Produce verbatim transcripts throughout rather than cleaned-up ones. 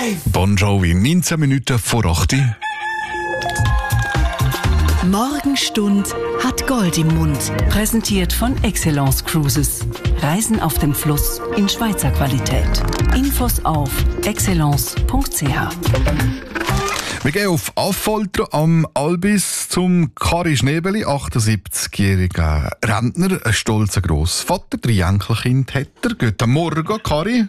Bon Jovi, neunzehn Minuten vor acht. Morgenstund hat Gold im Mund. Präsentiert von Excellence Cruises. Reisen auf dem Fluss in Schweizer Qualität. Infos auf excellence punkt c h. Wir gehen auf Affolter am Albis zum Kari Schnebeli, achtundsiebzigjähriger Rentner, ein stolzer Grossvater, drei Enkelkinder hat er. Guten Morgen, Kari.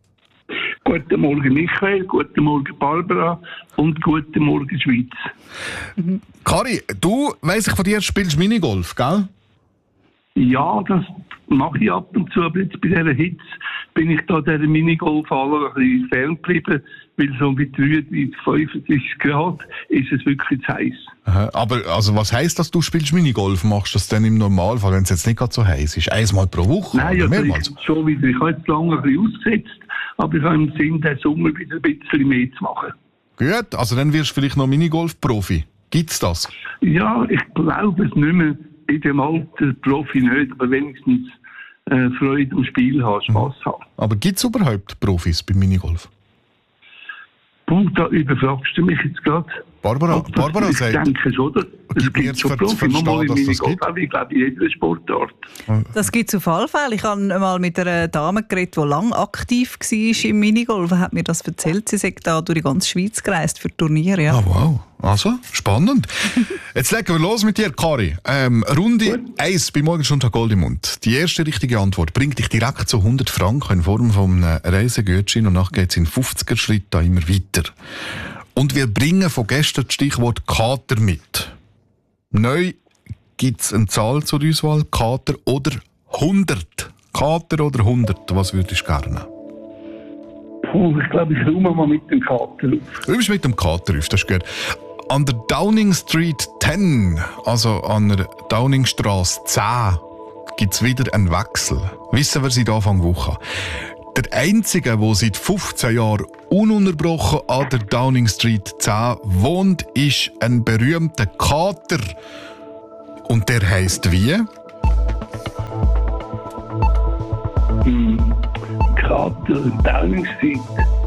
Guten Morgen, Michael, guten Morgen, Barbara und guten Morgen, Schweiz. Mhm. Kari, du, weiss ich von dir, spielst Minigolf, gell? Ja, das mache ich ab und zu, aber jetzt bei dieser Hitze bin ich da dieser Minigolf-Halle ein bisschen ferngeblieben, weil so mit dreiunddreißig, fünfunddreißig Grad ist es wirklich zu heiß. Aha, aber also was heisst das, du spielst Minigolf? Machst du das dann im Normalfall, wenn es jetzt nicht gerade so heiß ist? Einmal pro Woche? Nein, oder also mehrmals? Ich, schon wieder. Ich habe jetzt lange ein bisschen ausgesetzt, aber ich habe im Sinn, den Sommer wieder ein bisschen mehr zu machen. Gut, also dann wirst du vielleicht noch Minigolf-Profi. Gibt's das? Ja, ich glaube es nicht mehr. In dem Alter Profi nicht, aber wenigstens äh, Freude am Spiel haben, Spass mhm. haben. Aber gibt es überhaupt Profis beim Minigolf? Punkt, da überfragst du mich jetzt gerade. Barbara, Barbara ich sagt... Ich denke schon, dass es gibt schon Profis. Man muss im Minigolf auch, ich glaube, in jeder Sportart. Das gibt es auf alle Fälle. Ich habe mal mit einer Dame geredet, die lange aktiv war im Minigolf. Hat mir das erzählt. Sie sagt da durch die ganze Schweiz gereist für Turniere. Ja. Ah, wow. Also, spannend. Jetzt legen wir los mit dir, Kari. Ähm, Runde eins bei Morgenstund hat Gold im Mund. Die erste richtige Antwort bringt dich direkt zu hundert Franken in Form von einem Reisegutschein und nachher geht es in fünfziger Schritten immer weiter. Und wir bringen von gestern das Stichwort Kater mit. Neu gibt es eine Zahl zur Auswahl, Kater oder hundert. Kater oder hundert, was würdest du gerne? Puh, ich glaube, ich räume mal mit dem Kater auf. Du bist mit dem Kater auf, das ist gut. An der Downing Street zehn, also an der Downingstrasse zehn, gibt es wieder einen Wechsel. Wissen wir seit Anfang Woche. Der Einzige, der seit fünfzehn Jahren ununterbrochen an der Downing Street zehn wohnt, ist ein berühmter Kater. Und der heisst wie? Hm. Kater, Downing Street.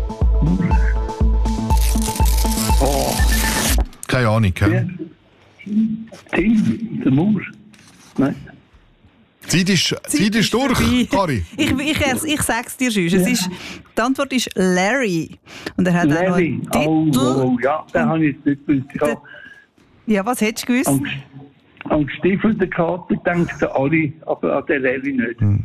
Oh. Keine Ahnung, hä? Ja. Tim, der Mauer. Nein. Zeit ist, Zeit Zeit ist durch, Kari. Ich, ich, ich, ich sage es dir schon. Ja. Es ist, die Antwort ist Larry. Und er hat Larry. auch noch einen Titel. Oh, oh, ja, den habe ich jetzt nicht gewusst. Ja, was hättest du gewusst? An, an gestiefelten Kater denken alle, aber an den Larry nicht. Hm.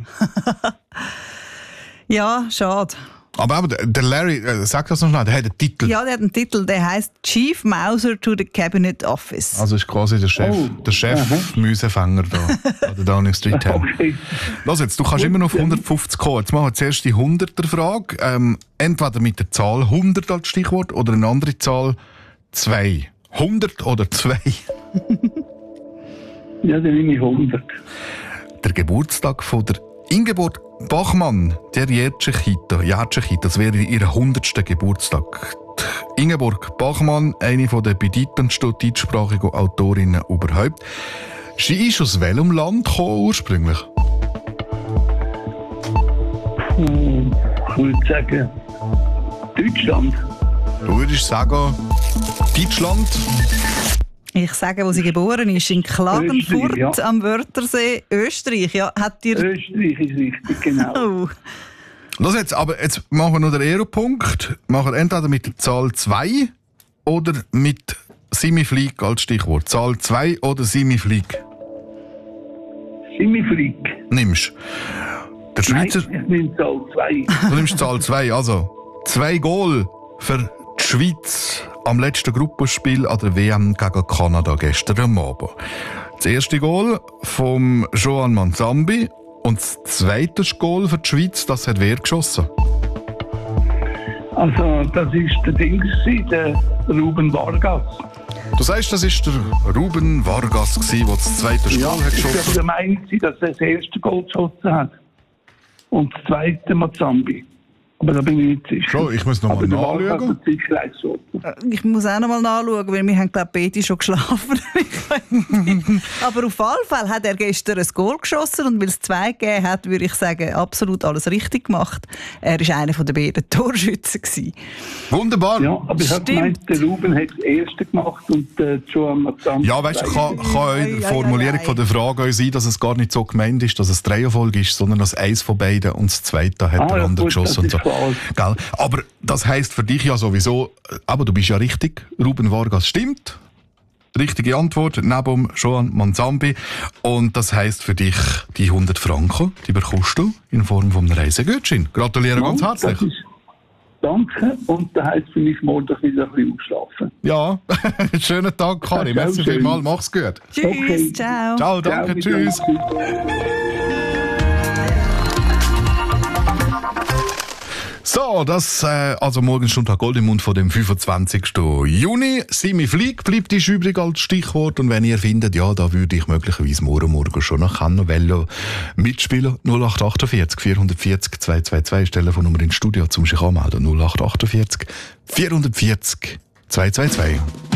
Ja, schade. Aber, aber der Larry, äh, sag das noch schnell, der hat einen Titel. Ja, der hat einen Titel, der heisst Chief Mouser to the Cabinet Office. Also ist quasi der Chef, oh. der Chef-Müsefänger da an der Downing Street zehn. Okay. Los jetzt, du kannst immer noch auf hundertfünfzig kommen. Jetzt machen wir zuerst die hunderter-Frage. Ähm, entweder mit der Zahl hundert als Stichwort oder eine andere Zahl zwei. hundert oder zwei? Ja, dann nehme ich hundert. Der Geburtstag von der Ingeborg Bachmann, der jährt sich heute. Das wäre ihr hundertster Geburtstag. Die Ingeborg Bachmann, eine der bedeutendsten deutschsprachigen Autorinnen überhaupt. Sie ist aus welchem Land gekommen, ursprünglich? Hm, ich würde sagen Deutschland. Du würdest sagen Deutschland? Ich sage, wo sie geboren ist, in Klagenfurt ja. am Wörthersee, Österreich. Ja, hat dir... Österreich ist richtig, genau. Oh. Los jetzt, aber jetzt machen wir noch den Aeropunkt. Machen wir entweder mit der Zahl zwei oder mit Simiflieg als Stichwort. Zahl zwei oder Simiflieg? Simiflieg. Nimmst der Schweizer... Nein, ich nehme Zahl zwei. Du nimmst Zahl zwei, also zwei Goal für die Schweiz am letzten Gruppenspiel an der W M gegen Kanada gestern am Abend. Das erste Goal von Joan Manzambi und das zweite Goal für die Schweiz, das hat wer geschossen? Also, das war der Ding, der Ruben Vargas. Du sagst, das war der Ruben Vargas, der das zweite Goal ja, hat geschossen? Ich war der Meinung, dass er das erste Goal geschossen hat. Und das zweite Mazambi. Aber da bin ich nicht sicher. Schon, ich muss noch Aber mal der nachschauen. Wahlkreis hat Sicherheitsschutz. Ich muss auch noch mal nachschauen, weil wir haben, glaube ich, beide schon geschlafen. Aber auf alle Fälle hat er gestern ein Goal geschossen und weil es zwei gegeben hat, würde ich sagen, absolut alles richtig gemacht. Er war einer der beiden Torschützen gewesen. Wunderbar. Ja, aber ich habe gemeint, der Ruben hat das erste gemacht und der Joan Mazzan. Ja, weißt du, kann, kann Ei, die ei, Formulierung ei, ei. von der Frage auch sein, dass es gar nicht so gemeint ist, dass es die Reihenfolge ist, sondern dass eins von beiden und das zweite hat Ah, der ja, andere gut, geschossen und das so. ist klar. Gell? Aber das heisst für dich ja sowieso, aber du bist ja richtig, Ruben Vargas stimmt. Richtige Antwort, neben Joan Manzambi. Und das heisst für dich, die hundert Franken, die bekommst du in Form von einem Reisegutschein. Gratuliere ganz Ja, herzlich. das ist- Danke. Und da heisst für mich morgen wieder ein bisschen ausschlafen. Ja, schönen Tag, Kari. Ja, Merci schön. vielmals, mach's gut. Tschüss, Okay. ciao. Ciao, danke, Ciao, tschüss. So, das, äh, also Morgenstunde Gold im Mund von dem fünfundzwanzigsten Juni. Simi Flieg bleibt ist übrig als Stichwort. Und wenn ihr findet, ja, da würde ich möglicherweise morgen Morgen schon noch Cannovello mitspielen. null acht achtundvierzig vierhundertvierzig zweihundertzweiundzwanzig ist Telefonnummer ins Studio zum sich anmelden. null acht achtundvierzig vierhundertvierzig zweihundertzweiundzwanzig.